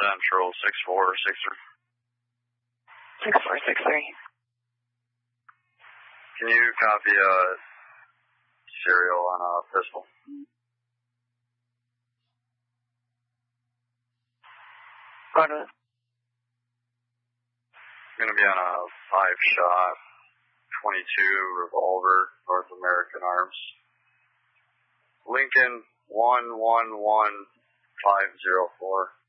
Central 6463. 6463. Can you copy a serial on a pistol? Roger. Going to be on a 5-shot 22 revolver, North American Arms. Lincoln 111504.